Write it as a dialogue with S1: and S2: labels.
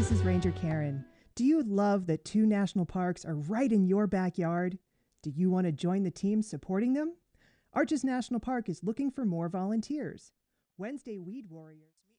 S1: this is Ranger Karen. Do you love that 2 national parks are right in your backyard? Do you want to join the team supporting them? Arches National Park is looking for more volunteers. Wednesday Weed Warriors